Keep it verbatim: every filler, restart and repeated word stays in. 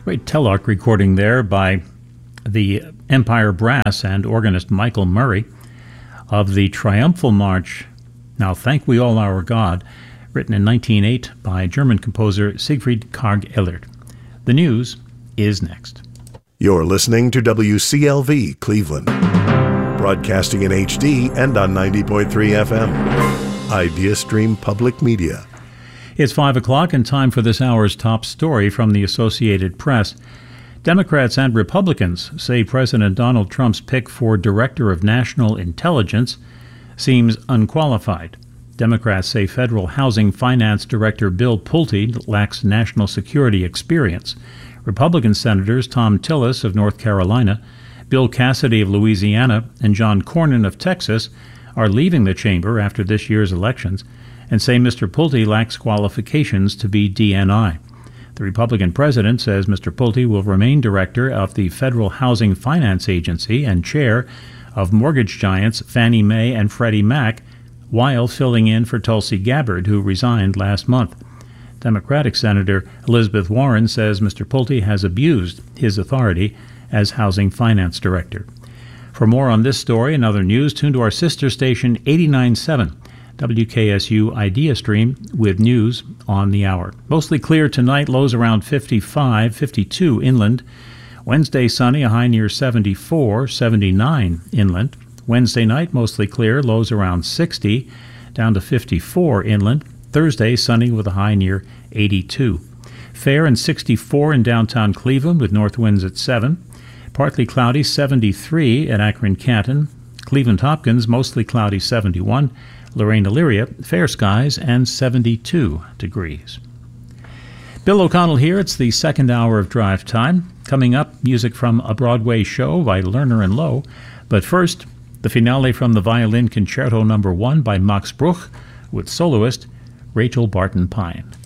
Great Telarc recording there by the Empire Brass and organist Michael Murray of the Triumphal March, Now Thank We All Our God, written in nineteen oh eight by German composer Siegfried Karg-Ellert. The news is next. You're listening to W C L V Cleveland, broadcasting in H D and on ninety point three F M. IdeaStream Public Media. It's five o'clock and time for this hour's top story from the Associated Press. Democrats and Republicans say President Donald Trump's pick for Director of National Intelligence seems unqualified. Democrats say Federal Housing Finance Director Bill Pulte lacks national security experience. Republican Senators Tom Tillis of North Carolina, Bill Cassidy of Louisiana, and John Cornyn of Texas are leaving the chamber after this year's elections and say Mister Pulte lacks qualifications to be D N I. The Republican president says Mister Pulte will remain director of the Federal Housing Finance Agency and chair of mortgage giants Fannie Mae and Freddie Mac while filling in for Tulsi Gabbard, who resigned last month. Democratic Senator Elizabeth Warren says Mister Pulte has abused his authority as Housing Finance Director. For more on this story and other news, tune to our sister station eighty-nine point seven W K S U IdeaStream with news on the hour. Mostly clear tonight, lows around fifty-five, fifty-two inland. Wednesday sunny, a high near seventy-four, seventy-nine inland. Wednesday night mostly clear, lows around sixty, down to fifty-four inland. Thursday sunny with a high near eighty-two. Fair and sixty-four in downtown Cleveland with north winds at seven. Partly cloudy, seventy-three at Akron-Canton. Cleveland-Hopkins mostly cloudy, seventy-one. Lorraine-Elyria, fair skies and seventy-two degrees. Bill O'Connell here. It's the second hour of Drive Time. Coming up, music from a Broadway show by Lerner and Lowe. But first, the finale from the Violin Concerto Number One by Max Bruch with soloist Rachel Barton Pine.